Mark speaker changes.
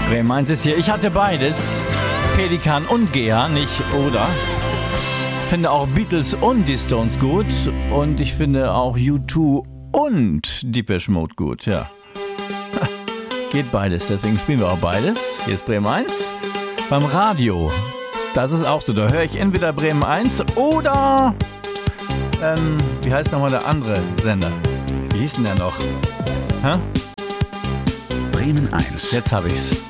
Speaker 1: Bremen 1 ist hier. Ich hatte beides. Pelikan und Gea, nicht oder. Finde auch Beatles und die Stones gut. Und ich finde auch U2 und Depeche Mode gut, ja. Geht beides, deswegen spielen wir auch beides. Hier ist Bremen 1. Beim Radio, das ist auch so. Da höre ich entweder Bremen 1 oder, wie heißt nochmal der andere Sender? Wie hieß denn der noch? Hä?
Speaker 2: Bremen 1.
Speaker 1: Jetzt habe ich's.